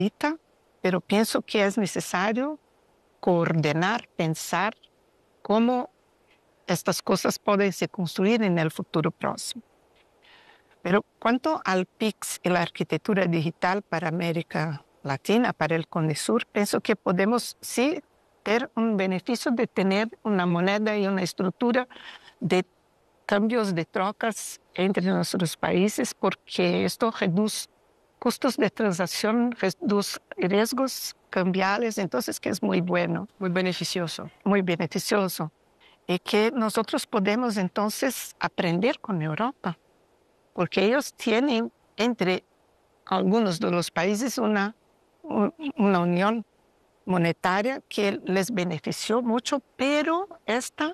pero pienso que es necesario coordinar, pensar cómo estas cosas pueden se construir en el futuro próximo. Pero cuanto al PIX y la arquitectura digital para América Latina, para el CONESUR, pienso que podemos sí tener un beneficio de tener una moneda y una estructura de cambios de trocas entre nuestros países, porque esto reduce costos de transacción, reduce riesgos cambiales, entonces que es muy bueno. Muy beneficioso. Muy beneficioso. Y que nosotros podemos entonces aprender con Europa, porque ellos tienen entre algunos de los países una unión monetaria que les benefició mucho, pero esta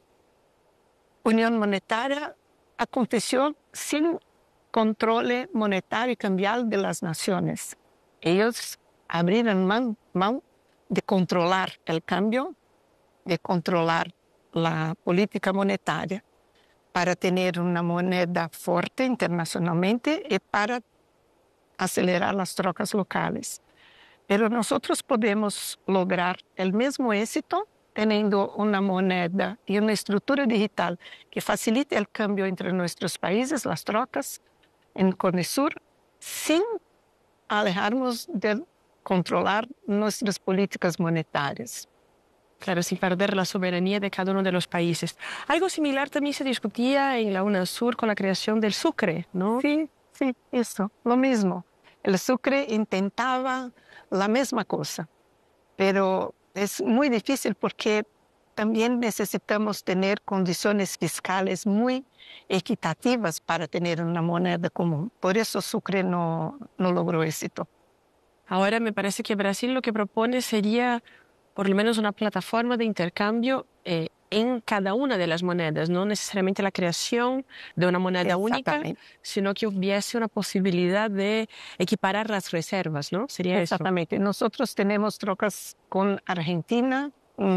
unión monetaria aconteció sin control monetario y cambial de las naciones. Ellos abrieron mano de controlar el cambio, de controlar la política monetaria para tener una moneda fuerte internacionalmente y para acelerar las trocas locales. Pero nosotros podemos lograr el mismo éxito teniendo una moneda y una estructura digital que facilite el cambio entre nuestros países, las trocas en CONESUR, sin alejarnos de controlar nuestras políticas monetarias. Claro, sin perder la soberanía de cada uno de los países. Algo similar también se discutía en la UNASUR con la creación del Sucre, ¿no? Sí, eso, lo mismo. El Sucre intentaba la misma cosa, pero es muy difícil porque también necesitamos tener condiciones fiscales muy equitativas para tener una moneda común. Por eso Sucre no logró éxito. Ahora me parece que Brasil lo que propone sería por lo menos una plataforma de intercambio en cada una de las monedas, no necesariamente la creación de una moneda única, sino que hubiese una posibilidad de equiparar las reservas, ¿no? Sería Exactamente. eso. Nosotros tenemos trocas con Argentina,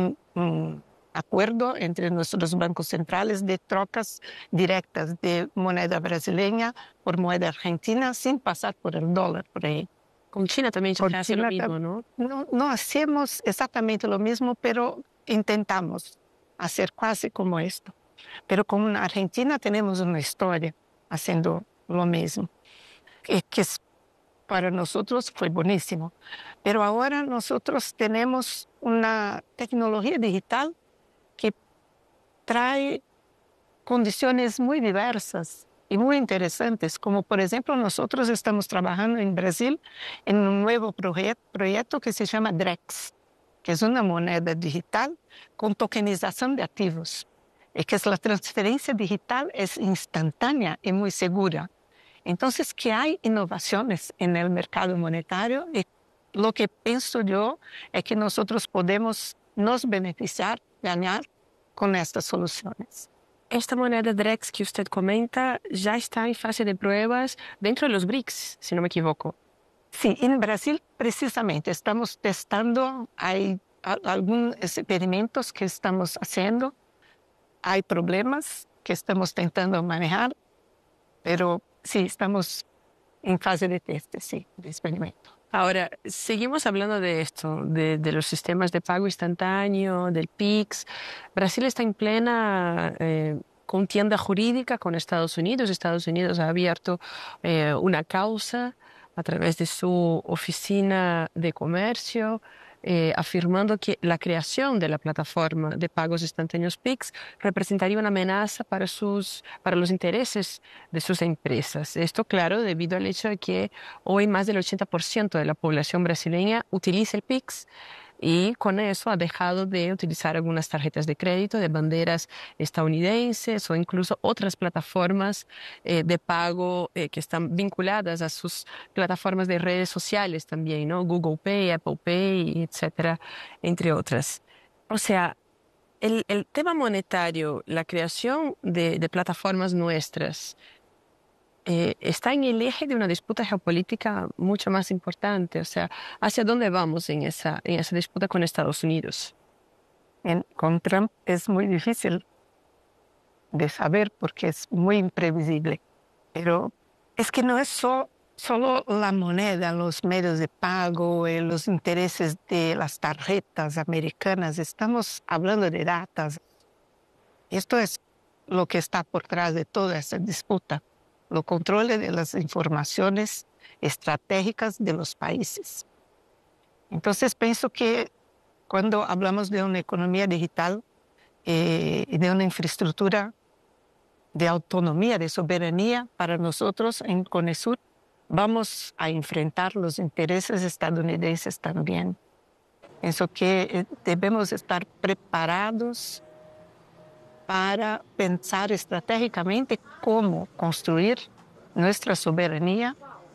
un acuerdo entre nuestros bancos centrales de trocas directas de moneda brasileña por moneda argentina sin pasar por el dólar por ahí. Con China también se hace lo mismo, ¿no? No hacemos exactamente lo mismo, pero intentamos hacer casi como esto. Pero con Argentina tenemos una historia haciendo lo mismo, que para nosotros fue buenísimo. Pero ahora nosotros tenemos una tecnología digital que trae condiciones muy diversas y muy interesantes, como por ejemplo nosotros estamos trabajando en Brasil en un nuevo proyecto que se llama DREX, que es una moneda digital con tokenización de activos, y que es la transferencia digital es instantánea y muy segura. Entonces, que hay innovaciones en el mercado monetario y lo que pienso yo es que nosotros podemos nos beneficiar, ganar con estas soluciones. Esta moneda DREX que usted comenta ya está en fase de pruebas dentro de los BRICS, si no me equivoco. Sí, en Brasil precisamente estamos testando, hay algunos experimentos que estamos haciendo, hay problemas que estamos tentando manejar, pero sí, estamos en fase de test, sí, de experimento. Ahora, seguimos hablando de esto, de los sistemas de pago instantáneo, del PIX. Brasil está en plena contienda jurídica con Estados Unidos. Estados Unidos ha abierto una causa a través de su oficina de comercio, afirmando que la creación de la plataforma de pagos instantáneos PIX representaría una amenaza para los intereses de sus empresas. Esto, claro, debido al hecho de que hoy más del 80% de la población brasileña utiliza el PIX y con eso ha dejado de utilizar algunas tarjetas de crédito de banderas estadounidenses o incluso otras plataformas de pago que están vinculadas a sus plataformas de redes sociales también, ¿no? Google Pay, Apple Pay, etcétera, entre otras. O sea, el tema monetario, la creación de plataformas nuestras, está en el eje de una disputa geopolítica mucho más importante. O sea, ¿hacia dónde vamos en esa disputa con Estados Unidos? Con Trump es muy difícil de saber porque es muy imprevisible, pero es que no es solo la moneda, los medios de pago, los intereses de las tarjetas americanas. Estamos hablando de datos. Esto es lo que está por detrás de toda esta disputa, los controles de las informaciones estratégicas de los países. Entonces, pienso que cuando hablamos de una economía digital y de una infraestructura de autonomía, de soberanía, para nosotros en CONESUR vamos a enfrentar los intereses estadounidenses también. Pienso que debemos estar preparados para pensar estratégicamente cómo construir nuestra soberanía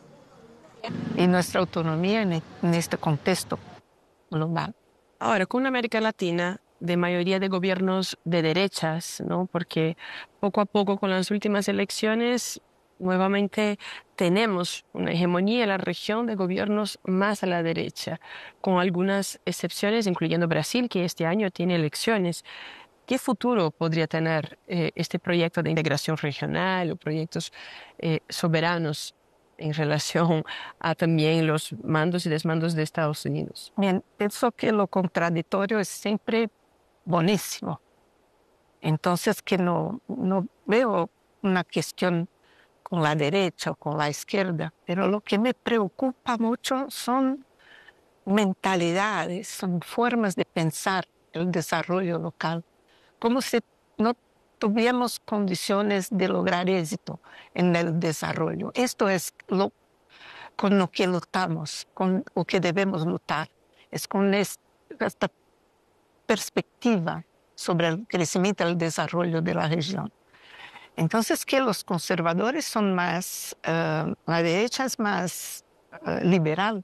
y nuestra autonomía en este contexto global. Ahora, con una América Latina de mayoría de gobiernos de derechas, ¿no? Porque poco a poco con las últimas elecciones nuevamente tenemos una hegemonía en la región de gobiernos más a la derecha, con algunas excepciones, incluyendo Brasil, que este año tiene elecciones. ¿Qué futuro podría tener este proyecto de integración regional o proyectos soberanos en relación a también los mandos y desmandos de Estados Unidos? Bien, pienso que lo contradictorio es siempre buenísimo. Entonces, que no veo una cuestión con la derecha o con la izquierda, pero lo que me preocupa mucho son mentalidades, son formas de pensar el desarrollo local, como si no tuviéramos condiciones de lograr éxito en el desarrollo. Esto es con lo que luchamos, con lo que debemos luchar, es con esta perspectiva sobre el crecimiento y el desarrollo de la región. Entonces, que los conservadores son más, la derecha es más liberal,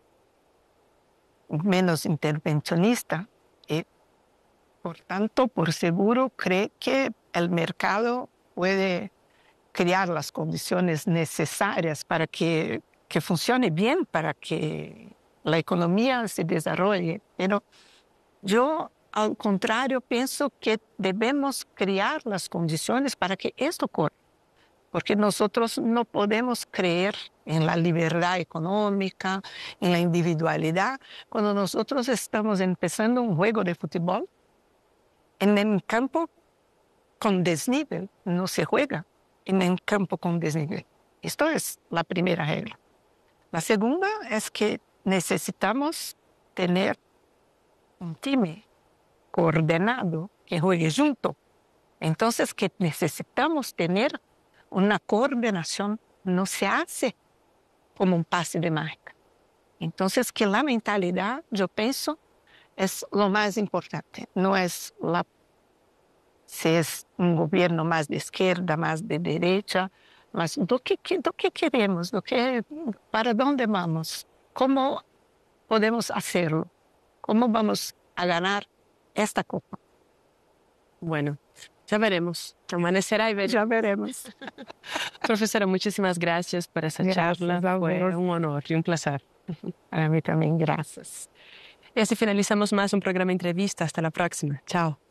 menos intervencionista, y por tanto, por seguro, cree que el mercado puede crear las condiciones necesarias para que funcione bien, para que la economía se desarrolle. Pero yo, al contrario, pienso que debemos crear las condiciones para que esto ocurra, porque nosotros no podemos creer en la libertad económica, en la individualidad, cuando nosotros estamos empezando un juego de fútbol en el campo con desnivel. No se juega en el campo con desnivel. Esto es la primera regla. La segunda es que necesitamos tener un time coordinado que juegue junto. Entonces, que necesitamos tener una coordinación, no se hace como un pase de mágica. Entonces, que la mentalidad, yo pienso, es lo más importante. No es si es un gobierno más de izquierda, más de derecha, mas do que queremos, para dónde vamos, cómo podemos hacerlo, cómo vamos a ganar esta copa. Bueno, ya veremos. Amanecerá y veremos. Ya veremos. Profesora, muchísimas gracias por esa charla. Fue un honor y un placer. Para mí también, gracias. Y así finalizamos más un programa de entrevista. Hasta la próxima. Chao.